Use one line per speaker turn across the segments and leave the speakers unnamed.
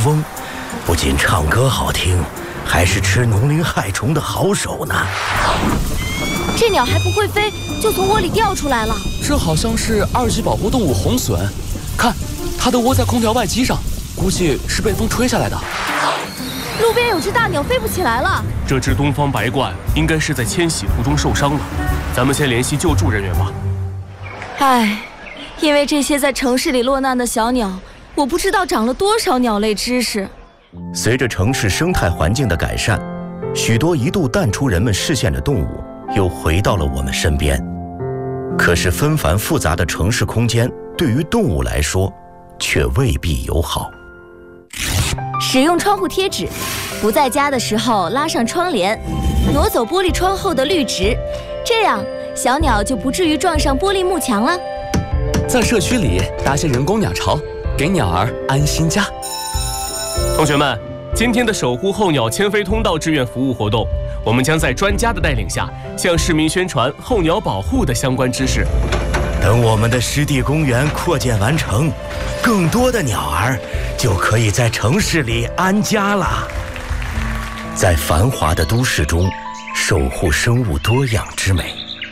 翁，不仅唱歌好听，还是吃农林害虫的好手呢。
这鸟还不会飞，就从窝里掉出来了。
这好像是2级保护动物红隼，看，它都窝在空调外机上，估计是被风吹下来的。
路边有只大鸟飞不起来了。
这只东方白鹳应该是在迁徙途中受伤了，咱们先联系救助人员吧。
唉，因为这些在城市里落难的小鸟，我不知道长了多少鸟类知识。
随着城市生态环境的改善，许多一度淡出人们视线的动物又回到了我们身边。可是纷繁复杂的城市空间对于动物来说却未必友好。
使用窗户贴纸，不在家的时候拉上窗帘，挪走玻璃窗后的绿植，这样小鸟就不至于撞上玻璃幕墙了。
在社区里搭些人工鸟巢，给鸟儿安心家。
同学们，今天的守护候鸟迁飞通道志愿服务活动，我们将在专家的带领下，向市民宣传候鸟保护的相关知识。
等我们的湿地公园扩建完成，更多的鸟儿就可以在城市里安家了。在繁华的都市中，守护生物多样之美。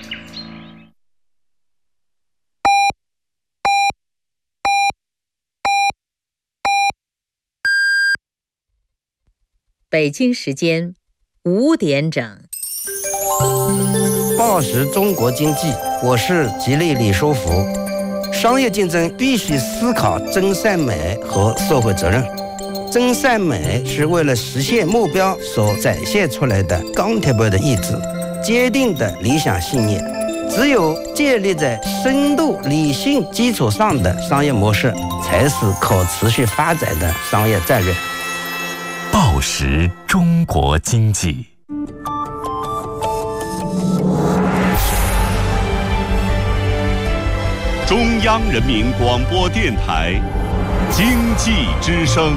北京时间5点整。
报时中国经济，我是吉利李书福。商业竞争必须思考真善美和社会责任。真善美是为了实现目标所展现出来的钢铁般的意志，坚定的理想信念。只有建立在深度理性基础上的商业模式，才是可持续发展的商业战略。
报时中国经济。
中央人民广播电台经济之声。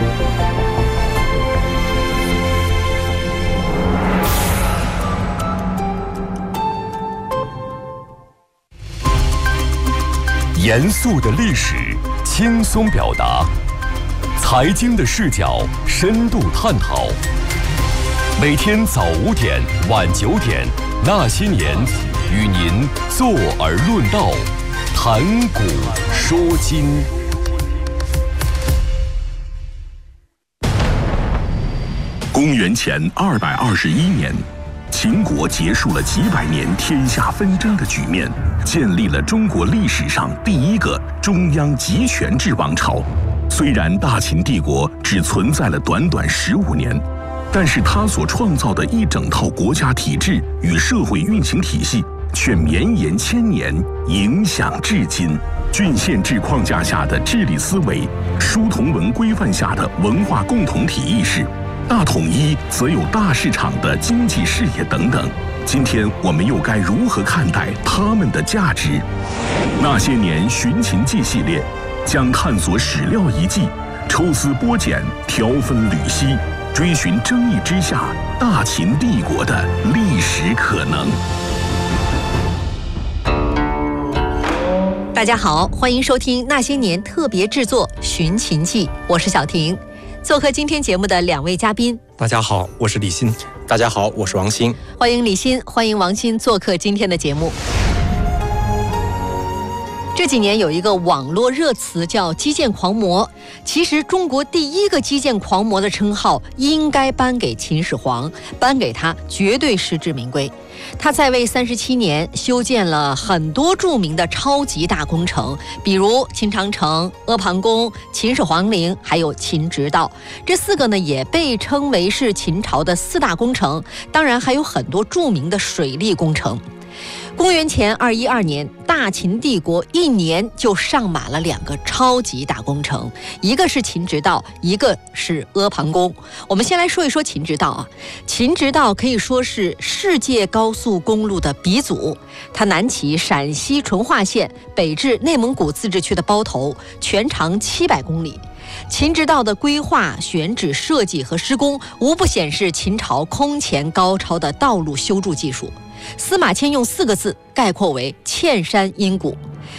严肃的历史，轻松表达；财经的视角，深度探讨。每天早5点、晚9点，那些年，与您坐而论道，谈古说今。
公元前221年，秦国结束了几百年天下纷争的局面，建立了中国历史上第一个中央集权制王朝。虽然大秦帝国只存在了短短15年，但是它所创造的一整套国家体制与社会运行体系却绵延千年，影响至今。郡县制框架下的治理思维，书同文规范下的文化共同体意识，大统一则有大市场的经济视野等等。今天我们又该如何看待它们的价值？那些年寻秦记系列将探索史料遗迹，抽丝剥茧，挑分缕析，追寻争议之下大秦帝国的历史可能。
大家好，欢迎收听那些年特别制作《寻秦记》，我是小婷。做客今天节目的2位嘉宾，
大家好，我是李欣。大家好，我是王鑫。
欢迎李欣，欢迎王鑫做客今天的节目。这几年有一个网络热词叫基建狂魔，其实中国第一个基建狂魔的称号应该颁给秦始皇，颁给他绝对实至名归。他在位37年，修建了很多著名的超级大工程，比如秦长城、阿房宫、秦始皇陵，还有秦直道。这4个呢也被称为是秦朝的4大工程，当然还有很多著名的水利工程。公元前212年，大秦帝国1年就上马了2个超级大工程，一个是秦直道，一个是阿房宫。我们先来说一说秦直道啊。秦直道可以说是世界高速公路的鼻祖，它南起陕西淳化县，北至内蒙古自治区的包头，全长700公里。秦直道的规划、选址、设计和施工，无不显示秦朝空前高超的道路修筑技术。司马迁用4个字概括为“嵌山阴谷”。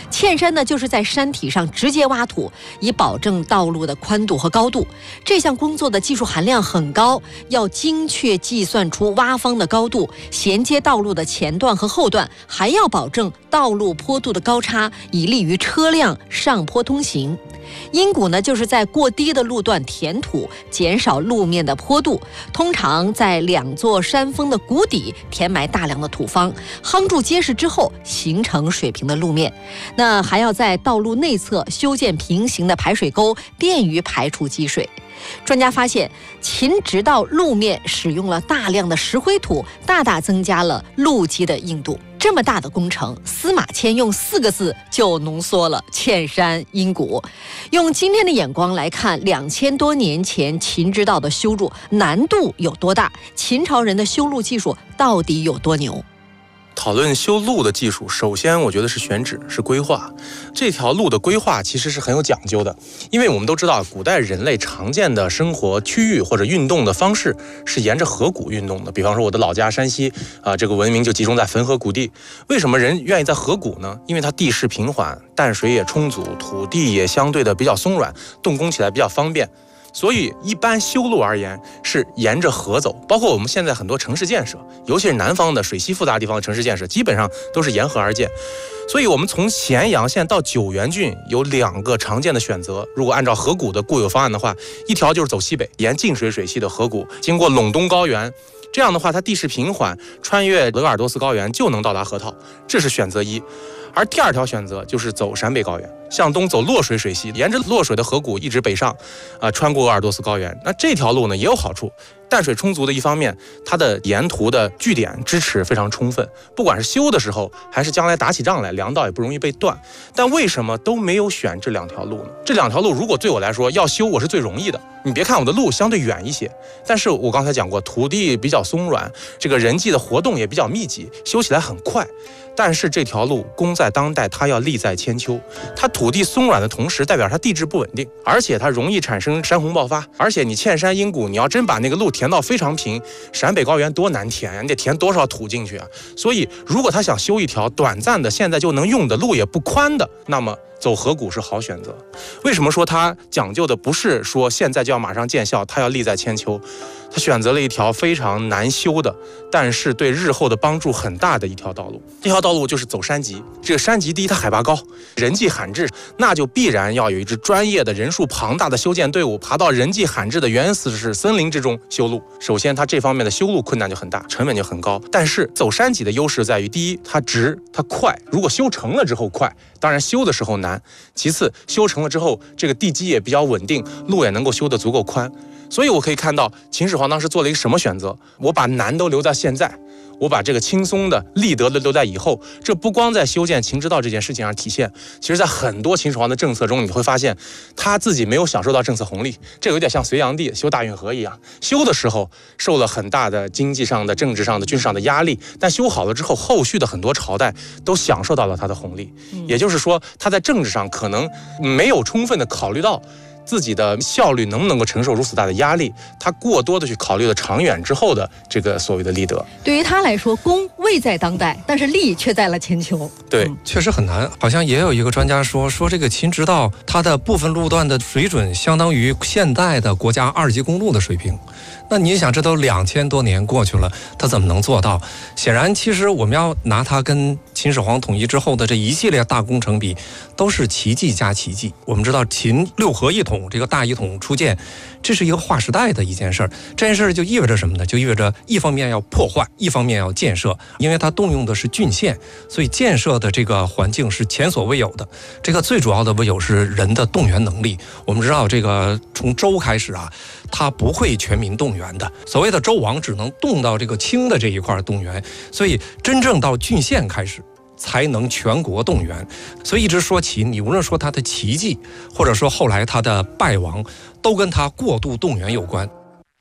堑山呢，就是在山体上直接挖土，以保证道路的宽度和高度。这项工作的技术含量很高，要精确计算出挖方的高度，衔接道路的前段和后段，还要保证道路坡度的高差，以利于车辆上坡通行。阴谷呢，就是在过低的路段填土，减少路面的坡度，通常在2座山峰的谷底填埋大量的土方，夯筑结实之后形成水平的路面。那还要在道路内侧修建平行的排水沟，便于排除积水。专家发现，秦直道路面使用了大量的石灰土，大大增加了路基的硬度。这么大的工程，司马迁用4个字就浓缩了堑山阴谷。用今天的眼光来看，2000多年前秦直道的修筑难度有多大？秦朝人的修路技术到底有多牛？
讨论修路的技术，首先我觉得是选址，是规划。这条路的规划其实是很有讲究的，因为我们都知道，古代人类常见的生活区域或者运动的方式是沿着河谷运动的。比方说我的老家山西这个文明就集中在汾河谷地。为什么人愿意在河谷呢？因为它地势平缓，淡水也充足，土地也相对的比较松软，动工起来比较方便。所以一般修路而言是沿着河走，包括我们现在很多城市建设，尤其是南方的水系复杂地方的城市建设，基本上都是沿河而建。所以我们从咸阳县到九原郡有2个常见的选择，如果按照河谷的固有方案的话，一条就是走西北，沿晋水水系的河谷，经过陇东高原，这样的话它地势平缓，穿越鄂尔多斯高原就能到达河套，这是选择1。而第2条选择就是走陕北高原，向东走洛水水系，沿着洛水的河谷一直北上，穿过鄂尔多斯高原。那这条路呢也有好处，淡水充足的一方面，它的沿途的据点支持非常充分，不管是修的时候还是将来打起仗来，粮道也不容易被断。但为什么都没有选这2条路呢？这2条路如果对我来说要修，我是最容易的。你别看我的路相对远一些，但是我刚才讲过，土地比较松软，这个人际的活动也比较密集，修起来很快。但是这条路功在当代，它要利在千秋。它土地松软的同时，代表它地质不稳定，而且它容易产生山洪爆发。而且你堑山阴谷，你要真把那个路填到非常平，陕北高原多难填呀，你得填多少土进去啊？所以如果他想修一条短暂的、现在就能用的路也不宽的，那么走河谷是好选择。为什么说它讲究的不是说现在就要马上见效，它要利在千秋？他选择了一条非常难修的，但是对日后的帮助很大的一条道路。这条道路就是走山脊。这个山脊第一，它海拔高，人迹罕至，那就必然要有一支专业的、人数庞大的修建队伍爬到人迹罕至的原始森林之中修路。首先，它这方面的修路困难就很大，成本就很高。但是走山脊的优势在于，第一，它直，它快。如果修成了之后快，当然修的时候难。其次，修成了之后，这个地基也比较稳定，路也能够修得足够宽。所以我可以看到秦始皇当时做了一个什么选择，我把难都留在现在，我把这个轻松的立德的留在以后。这不光在修建秦直道这件事情上体现，其实在很多秦始皇的政策中，你会发现他自己没有享受到政策红利。这有点像隋炀帝修大运河一样，修的时候受了很大的经济上的、政治上的、军事上的压力，但修好了之后，后续的很多朝代都享受到了他的红利。也就是说，他在政治上可能没有充分的考虑到自己的效率能不能够承受如此大的压力，他过多的去考虑了长远之后的这个所谓的立德。
对于他来说，功位在当代，但是利却在了千秋。
对，
确实很难。好像也有一个专家说这个秦直道它的部分路段的水准相当于现代的国家2级公路的水平。那你想，这都2000多年过去了，他怎么能做到？显然，其实我们要拿它跟秦始皇统一之后的这一系列大工程比，都是奇迹加奇迹。我们知道秦6合一统这个大一统出现，这是一个划时代的一件事儿。这件事儿就意味着什么呢？就意味着一方面要破坏，一方面要建设。因为它动用的是郡县，所以建设的这个环境是前所未有的。这个最主要的唯有是人的动员能力。我们知道，这个从周开始啊，它不会全民动员的。所谓的周王只能动到这个卿的这一块动员，所以真正到郡县开始才能全国动员。所以一直说起，你无论说他的奇迹，或者说后来他的败亡，都跟他过度动员有关。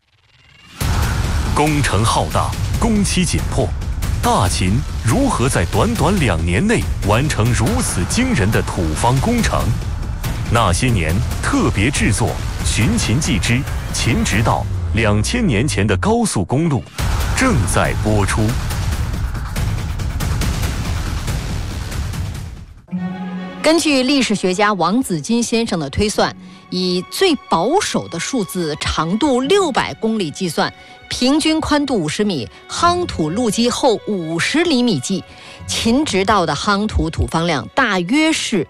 工程浩大，工期紧迫，大秦如何在短短2年内完成如此惊人的土方工程？那些年特别制作《寻秦记之秦直道2000年前的高速公路》正在播出。
根据历史学家王子金先生的推算，以最保守的数字长度600公里计算，平均宽度50米，夯土路基厚50厘米计，秦直道的夯土土方量大约是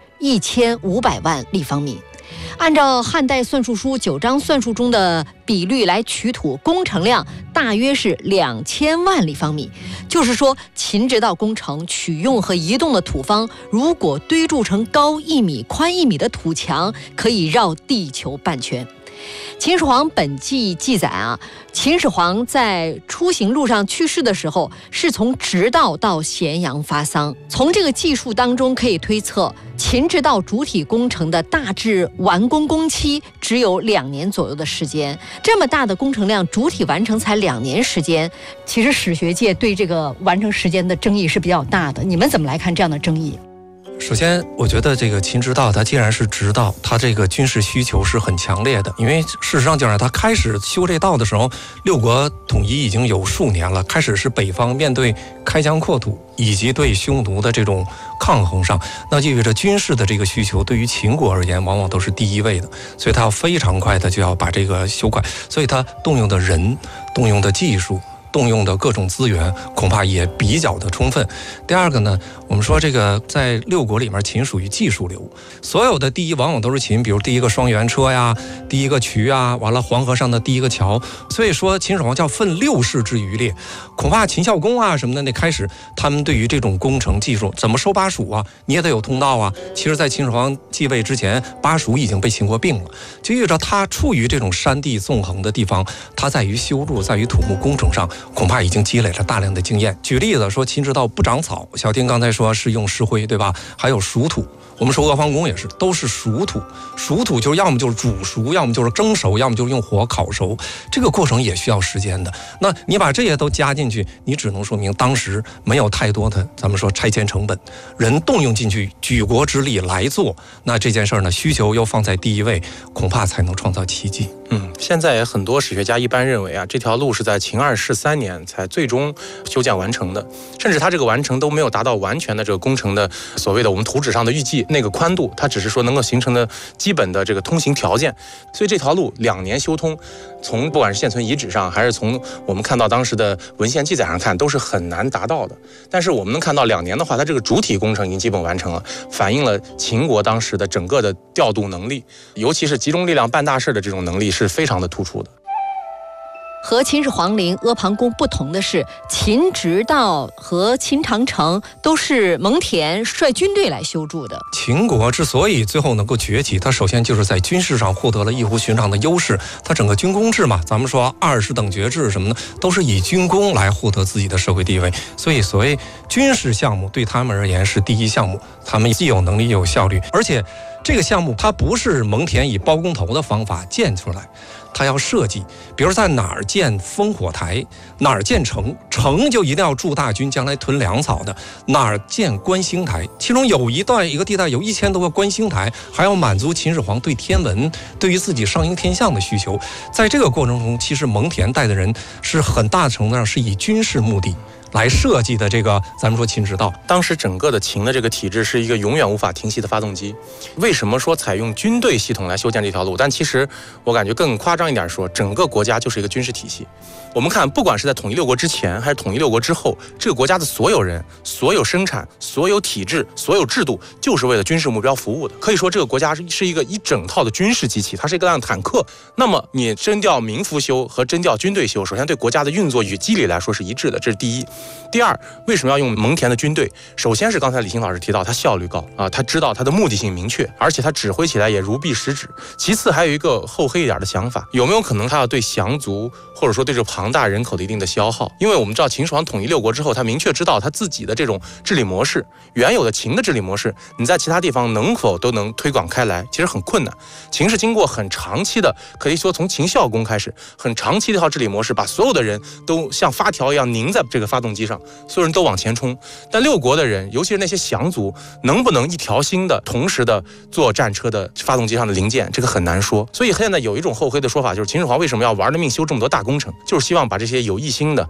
1500万立方米。按照汉代算术书9章算术中的比率来取土，工程量大约是2000万立方米。就是说，秦直道工程取用和移动的土方，如果堆筑成高1米、宽1米的土墙，可以绕地球半圈。秦始皇本纪记载秦始皇在出行路上去世的时候，是从直道到咸阳发丧。从这个记述当中可以推测，秦直道主体工程的大致完工工期只有2年左右的时间。这么大的工程量，主体完成才2年时间，其实史学界对这个完成时间的争议是比较大的。你们怎么来看这样的争议？
首先，我觉得这个秦直道，它既然是直道，它这个军事需求是很强烈的。因为事实上，就是它开始修这道的时候，六国统一已经有数年了。开始是北方面对开疆扩土以及对匈奴的这种抗衡上，那意味着军事的这个需求对于秦国而言，往往都是第一位的。所以它要非常快的就要把这个修改，所以它动用的人、动用的技术、动用的各种资源恐怕也比较的充分。第二个呢，我们说这个在六国里面，秦属于技术流，所有的第一往往都是秦，比如第一个双辕车呀，第一个渠啊，完了黄河上的第一个桥。所以说秦始皇叫奋6世之余烈，恐怕秦孝公啊什么的，那开始他们对于这种工程技术怎么收巴蜀啊，你也得有通道啊。其实在秦始皇继位之前，巴蜀已经被秦国并了，就意味着他处于这种山地纵横的地方，他在于修路，在于土木工程上恐怕已经积累了大量的经验。举例子说，秦直道不长草，小丁刚才说是用石灰，对吧？还有熟土，我们说阿房宫也是，都是熟土。熟土就是要么就是煮熟，要么就是蒸熟，要么就是用火烤熟，这个过程也需要时间的。那你把这些都加进去，你只能说明当时没有太多的咱们说拆迁成本，人动用进去举国之力来做，那这件事呢，需求又放在第一位，恐怕才能创造奇迹。
现在很多史学家一般认为这条路是在秦2世3年才最终修建完成的，甚至它这个完成都没有达到完全的这个工程的所谓的我们图纸上的预计那个宽度，它只是说能够形成的基本的这个通行条件。所以这条路2年修通，从不管是现存遗址上，还是从我们看到当时的文献记载上看，都是很难达到的。但是我们能看到2年的话，它这个主体工程已经基本完成了，反映了秦国当时的整个的调度能力，尤其是集中力量办大事的这种能力是非常的突出的。
和秦始皇陵、阿房宫不同的是，秦直道和秦长城都是蒙恬率军队来修筑的。
秦国之所以最后能够崛起，它首先就是在军事上获得了异乎寻常的优势。它整个军功制嘛，咱们说20等爵制什么的，都是以军功来获得自己的社会地位。所以所谓军事项目对他们而言是第一项目，他们既有能力又有效率，而且这个项目它不是蒙恬以包工头的方法建出来，它要设计，比如在哪儿建烽火台，哪儿建城就一定要驻大军将来屯粮草的，哪儿建观星台，其中有一个地带有1000多个观星台，还要满足秦始皇对天文、对于自己上应天象的需求。在这个过程中，其实蒙恬带的人是很大程度上是以军事目的来设计的。这个咱们说秦直道，
当时整个的秦的这个体制是一个永远无法停息的发动机。为什么说采用军队系统来修建这条路？但其实我感觉更夸张一点说，整个国家就是一个军事体系。我们看，不管是在统一六国之前还是统一六国之后，这个国家的所有人、所有生产、所有体制、所有制度，就是为了军事目标服务的。可以说，这个国家是一个一整套的军事机器，它是一个辆坦克。那么，你征调民夫修和征调军队修，首先对国家的运作与机理来说是一致的，这是第一。第二，为什么要用蒙恬的军队？首先是刚才李欣老师提到，他效率高他知道他的目的性明确，而且他指挥起来也如臂使指。其次，还有一个厚黑一点的想法，有没有可能他要对降族或者说对这庞大人口的一定的消耗？因为我们知道秦始皇统一六国之后，他明确知道他自己的这种治理模式，原有的秦的治理模式，你在其他地方能否都能推广开来，其实很困难。秦是经过很长期的，可以说从秦孝公开始，很长期的一套治理模式，把所有的人都像发条一样拧在这个发动机上，所有人都往前冲。但六国的人，尤其是那些降族，能不能一条心的同时的做战车的发动机上的零件，这个很难说。所以现在有一种厚黑的说法，就是秦始皇为什么要玩了命修这么多大工程，就是希望把这些有异心的、难以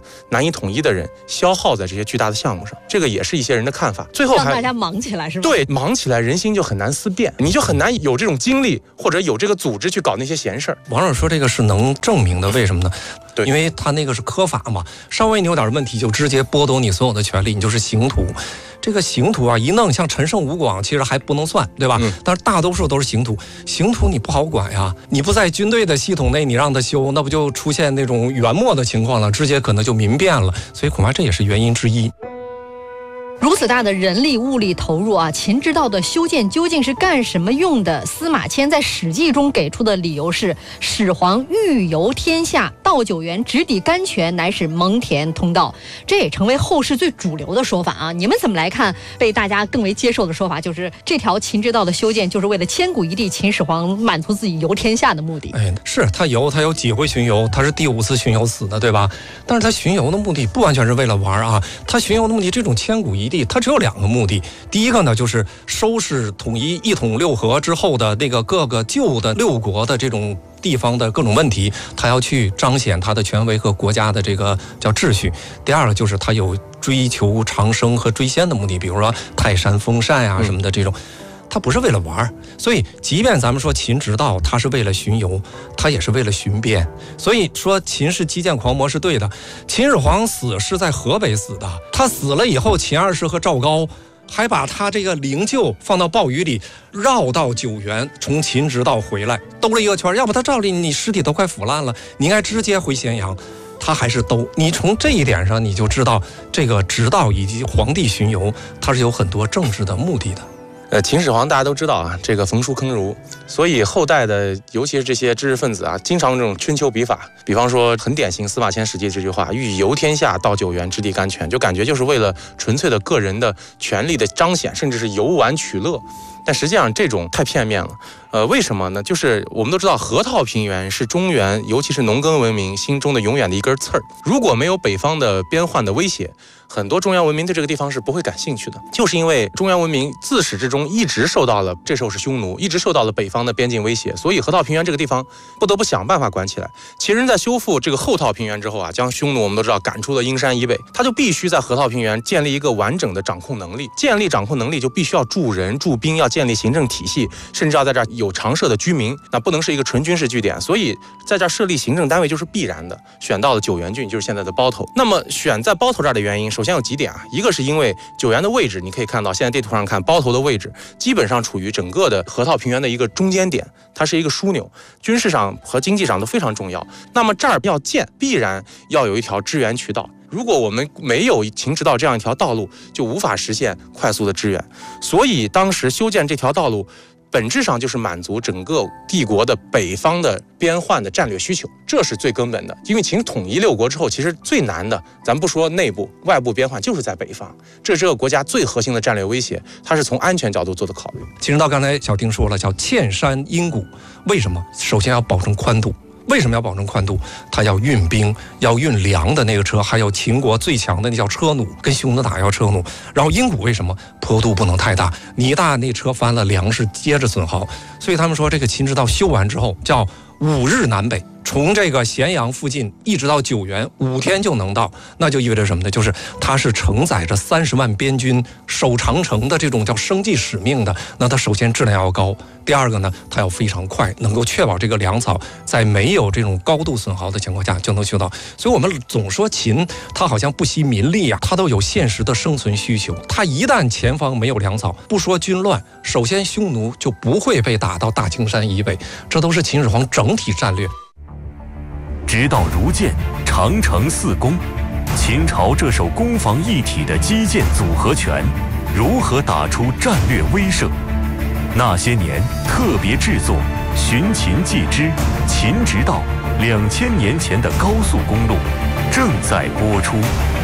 统一的人消耗在这些巨大的项目上，这个也是一些人的看法。最后
让大家忙起来是吧？
对，忙起来人心就很难思变，你就很难有这种精力或者有这个组织去搞那些闲事儿。
网友说这个是能证明的，为什么呢？
对，
因为他那个是科法嘛，稍微你有点问题就直接剥夺你所有的权利，你就是刑徒。这个刑徒啊，一弄像陈胜吴广，其实还不能算，对吧？但是大多数都是刑徒。刑徒你不好管呀，你不在军队的系统内，你让他修，那不就出现那种元末的情况了，直接可能就民变了。所以恐怕这也是原因之一。
如此大的人力物力投入啊，秦之道的修建究竟是干什么用的？司马迁在《史记》中给出的理由是：始皇欲游天下，道九原，直抵甘泉，乃是蒙恬通道。这也成为后世最主流的说法啊。你们怎么来看被大家更为接受的说法，就是这条秦之道的修建就是为了千古一帝秦始皇满足自己游天下的目的？
是他有几回巡游，他是第5次巡游死的，对吧？但是他巡游的目的不完全是为了玩啊，他巡游的目的这种千古一帝，它只有2个目的。第一个呢，就是收拾统一一统六合之后的那个各个旧的6国的这种地方的各种问题，他要去彰显他的权威和国家的这个叫秩序。第二个就是他有追求长生和追仙的目的，比如说泰山封禅啊什么的这种。他不是为了玩，所以即便咱们说秦直道他是为了巡游，他也是为了巡边。所以说秦是基建狂魔是对的。秦始皇死是在河北死的，他死了以后，秦二世和赵高还把他这个灵柩放到鲍鱼里，绕到九原，从秦直道回来，兜了一个圈。要不他照理你尸体都快腐烂了，你应该直接回咸阳。他还是兜，你从这一点上你就知道，这个直道以及皇帝巡游，他是有很多政治的目的的。
秦始皇大家都知道啊，这个焚书坑儒，所以后代的尤其是这些知识分子啊，经常这种春秋笔法，比方说很典型司马迁《史记》这句话，欲游天下，道九原，直抵甘泉，就感觉就是为了纯粹的个人的权力的彰显，甚至是游玩取乐。但实际上这种太片面了。为什么呢？就是我们都知道河套平原是中原，尤其是农耕文明心中的永远的一根刺儿。如果没有北方的边患的威胁，很多中原文明对这个地方是不会感兴趣的。就是因为中原文明自始至终一直受到了，这时候是匈奴，一直受到了北方的边境威胁，所以河套平原这个地方不得不想办法管起来。秦人在修复这个后套平原之后啊，将匈奴我们都知道赶出了阴山以北，他就必须在河套平原建立一个完整的掌控能力。建立掌控能力就必须要驻人驻兵，要建立行政体系，甚至要在这儿有常设的居民，那不能是一个纯军事据点，所以在这儿设立行政单位就是必然的。选到了九原郡，就是现在的包头。那么选在包头这儿的原因，首先有几点啊，一个是因为九原的位置，你可以看到现在地图上看包头的位置基本上处于整个的河套平原的一个中间点，它是一个枢纽，军事上和经济上都非常重要。那么这儿要建，必然要有一条支援渠道。如果我们没有秦直道这样一条道路，就无法实现快速的支援。所以当时修建这条道路，本质上就是满足整个帝国的北方的边患的战略需求，这是最根本的。因为秦统一六国之后，其实最难的，咱不说内部，外部边患就是在北方，这是这个国家最核心的战略威胁，它是从安全角度做的考虑。
秦直道刚才小丁说了，叫嵌山阴谷，为什么？首先要保证宽度。为什么要保证宽度？他要运兵，要运粮的那个车，还有秦国最强的那叫车弩，跟匈奴打要车弩。然后阴谷为什么？坡度不能太大，你一大那车翻了，粮食接着损耗。所以他们说这个秦直道修完之后叫5日南北，从这个咸阳附近一直到九原5天就能到。那就意味着什么呢？就是它是承载着30万边军守长城的这种叫生计使命的。那它首先质量要高，第二个呢，它要非常快，能够确保这个粮草在没有这种高度损耗的情况下就能修到。所以我们总说秦它好像不惜民力啊，它都有现实的生存需求。它一旦前方没有粮草，不说军乱，首先匈奴就不会被打到大青山以北，这都是秦始皇整体战略。
直到如建、长城4攻，秦朝这手攻防一体的基建组合拳，如何打出战略威慑？那些年特别制作《寻秦记之秦直道2000年前的高速公路》正在播出。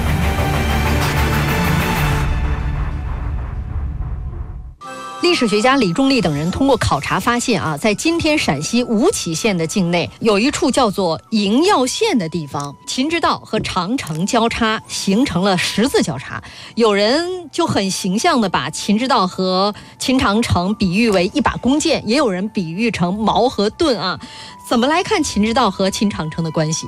历史学家李仲立等人通过考察发现啊，在今天陕西吴起县的境内有一处叫做萦药县的地方，秦直道和长城交叉，形成了十字交叉。有人就很形象地把秦直道和秦长城比喻为一把弓箭，也有人比喻成矛和盾啊。怎么来看秦直道和秦长城的关系？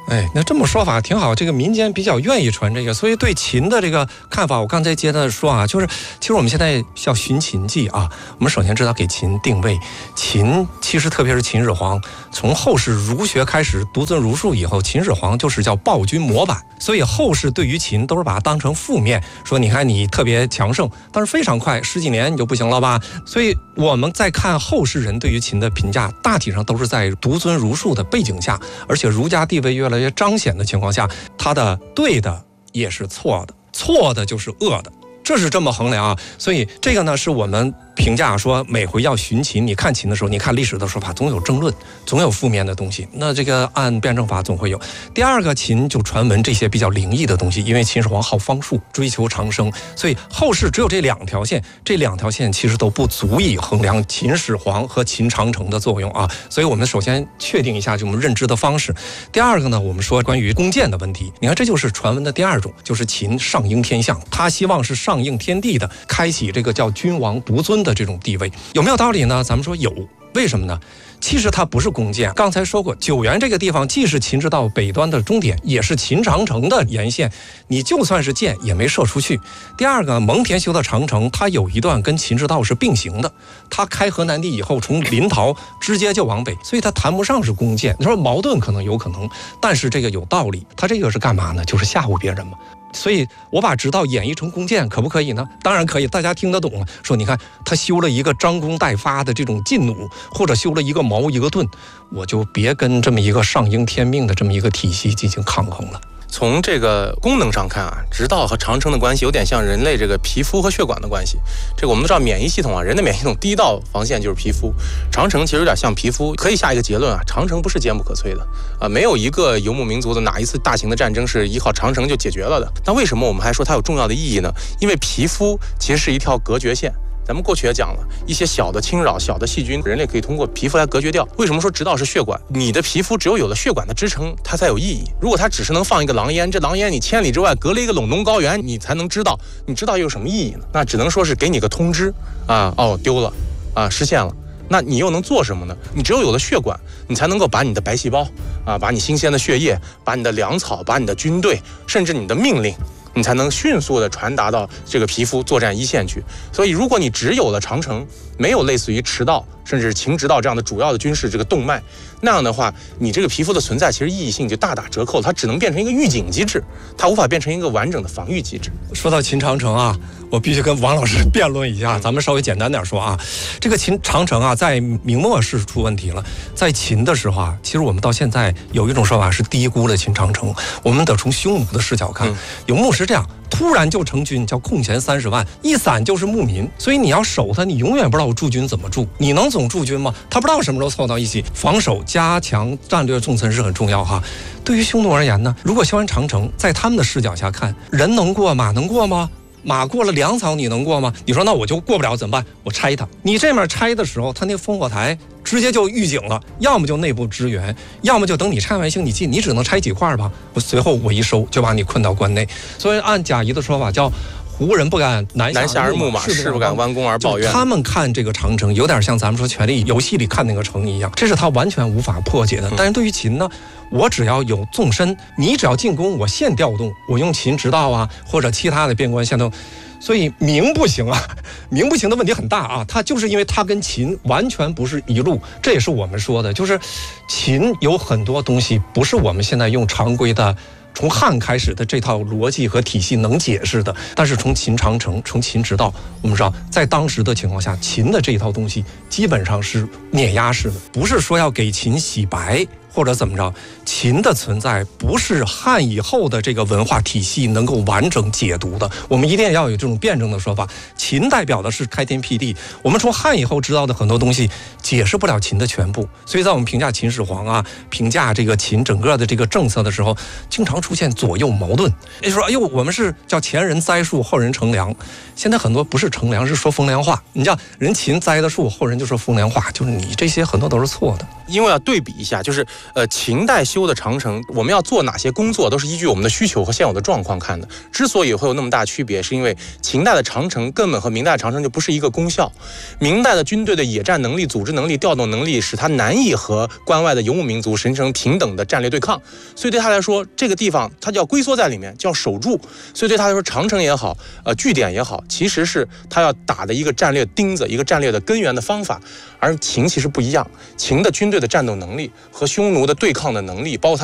哎，那这么说法挺好，这个民间比较愿意传这个，所以对秦的这个看法，我刚才接着说啊，就是其实我们现在要寻秦记啊，我们首先知道给秦定位，秦其实特别是秦始皇，从后世儒学开始独尊儒术以后，秦始皇就是叫暴君模板，所以后世对于秦都是把它当成负面，说你看你特别强盛，但是非常快10几年你就不行了吧？所以我们在看后世人对于秦的评价，大体上都是在独尊儒术的背景下，而且儒家地位越来越彰显的情况下，他的对的也是错的，错的就是恶的，这是这么衡量啊。所以这个呢，是我们评价说，每回要寻秦，你看秦的时候，你看历史的说法，总有争论，总有负面的东西。那这个按辩证法总会有。第二个，秦就传闻这些比较灵异的东西，因为秦始皇好方术，追求长生，所以后世只有这2条线，这2条线其实都不足以衡量秦始皇和秦长城的作用啊。所以我们首先确定一下就我们认知的方式。第二个呢，我们说关于弓箭的问题，你看这就是传闻的第2种，就是秦上应天象，他希望是上应天地的，开启这个叫君王独尊的这种地位，有没有道理呢？咱们说有，为什么呢？其实它不是弓箭，刚才说过，九原这个地方既是秦之道北端的终点，也是秦长城的沿线，你就算是箭也没射出去。第二个，蒙恬修的长城，它有一段跟秦之道是并行的，它开河南地以后，从临洮直接就往北，所以它谈不上是弓箭。你说矛盾可能有可能，但是这个有道理，它这个是干嘛呢？就是吓唬别人嘛。所以我把直道演绎成弓箭，可不可以呢？当然可以，大家听得懂了。说你看他修了一个张弓待发的这种劲弩，或者修了一个矛一个盾，我就别跟这么一个上应天命的这么一个体系进行抗衡了。
从这个功能上看啊，直道和长城的关系有点像人类这个皮肤和血管的关系。这个我们都知道免疫系统啊，人的免疫系统第一道防线就是皮肤，长城其实有点像皮肤。可以下一个结论啊，长城不是坚不可摧的啊，没有一个游牧民族的哪一次大型的战争是依靠长城就解决了的。那为什么我们还说它有重要的意义呢？因为皮肤其实是一条隔绝线。咱们过去也讲了一些小的侵扰、小的细菌，人类可以通过皮肤来隔绝掉。为什么说直道是血管？你的皮肤只有了血管的支撑，它才有意义。如果它只是能放一个狼烟，这狼烟你千里之外隔了一个陇东高原，你才能知道，你知道有什么意义呢？那只能说是给你个通知啊，哦丢了啊，失陷了。那你又能做什么呢？你只有有了血管，你才能够把你的白细胞啊，把你新鲜的血液，把你的粮草，把你的军队，甚至你的命令，你才能迅速地传达到这个皮肤作战一线去。所以如果你只有了长城，没有类似于驰道甚至秦直道这样的主要的军事这个动脉，那样的话你这个皮肤的存在其实意义性就大打折扣了，它只能变成一个预警机制，它无法变成一个完整的防御机制。
说到秦长城啊，我必须跟王老师辩论一下，咱们稍微简单点说啊，这个秦长城啊，在明末是出问题了，在秦的时候啊，其实我们到现在有一种说法是低估了秦长城，我们得从匈奴的视角看，有牧师这样突然就成军，叫空前30万，一散就是牧民，所以你要守他，你永远不知道驻军怎么驻，你能总驻军吗？他不知道什么时候凑到一起，防守加强战略纵深是很重要哈。对于匈奴而言呢，如果修完长城，在他们的视角下看，人能过，马能过吗？马过了，粮草你能过吗？你说那我就过不了怎么办？我拆它。你这面拆的时候，它那烽火台直接就预警了，要么就内部支援，要么就等你拆完行你进，你只能拆几块吧。随后我一收就把你困到关内。所以按贾谊的说法叫胡人不敢南下而牧马，
士不敢弯弓而抱怨。
他们看这个长城有点像咱们说权力游戏里看那个城一样，这是他完全无法破解的。但是对于秦呢，我只要有纵深，你只要进攻，我现调动，我用秦直道啊或者其他的边关线都。所以明不行啊，明不行的问题很大啊，它就是因为它跟秦完全不是一路，这也是我们说的，就是秦有很多东西不是我们现在用常规的从汉开始的这套逻辑和体系能解释的，但是从秦长城，从秦直道，我们知道在当时的情况下，秦的这一套东西基本上是碾压式的，不是说要给秦洗白或者怎么着，秦的存在不是汉以后的这个文化体系能够完整解读的，我们一定要有这种辩证的说法。秦代表的是开天辟地，我们从汉以后知道的很多东西解释不了秦的全部，所以在我们评价秦始皇啊，评价这个秦整个的这个政策的时候，经常出现左右矛盾。也就是说，哎呦，我们是叫前人栽树，后人乘凉，现在很多不是乘凉，是说风凉话。你知道，人秦栽的树，后人就说风凉话，就是你这些很多都是错的。
因为要对比一下，就是秦代修的长城，我们要做哪些工作，都是依据我们的需求和现有的状况看的。之所以会有那么大区别，是因为秦代的长城根本和明代的长城就不是一个功效。明代的军队的野战能力、组织能力、调动能力，使它难以和关外的游牧民族形成平等的战略对抗，所以对他来说，这个地方他就要龟缩在里面，就要守住。所以对他来说，长城也好，据点也好，其实是他要打的一个战略钉子，一个战略的根源的方法。而秦其实不一样，秦的军队的战斗能力和匈奴的对抗的能力，包括他